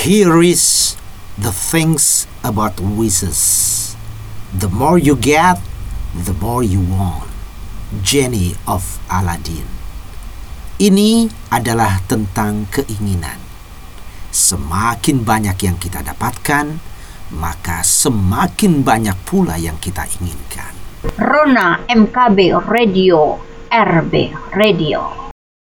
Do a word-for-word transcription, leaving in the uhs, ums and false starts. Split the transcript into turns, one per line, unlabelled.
Here is the things about wishes. The more you get, the more you want. Genie of Aladdin. Ini adalah tentang keinginan. Semakin banyak yang kita dapatkan, maka semakin banyak pula yang kita inginkan.
Rona M K B Radio, R B Radio.